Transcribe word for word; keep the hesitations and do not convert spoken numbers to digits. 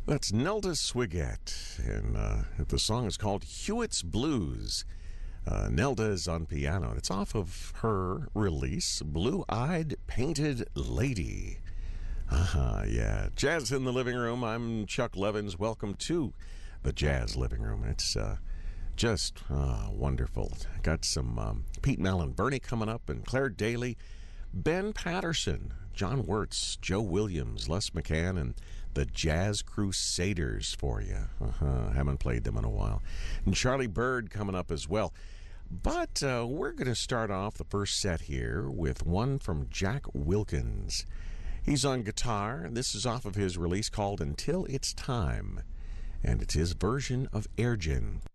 That's Nelda Swigert, and uh, the song is called Hewitt's Blues. Uh, Nelda is on piano. It's off of her release, Blue Eyed Painted Lady. Uh-huh, yeah. Jazz in the Living Room. I'm Chuck Levins. Welcome to the Jazz Living Room. It's uh, just uh, wonderful. Got some um, Pete Malin-Burney coming up, and Claire Daly, Ben Patterson, John Wirtz, Joe Williams, Les McCann, and the Jazz Crusaders for you. Uh-huh. Haven't played them in a while. And Charlie Bird coming up as well. But uh, we're going to start off the first set here with one from Jack Wilkins. He's on guitar. This is off of his release called Until It's Time. And it's his version of Air Gin.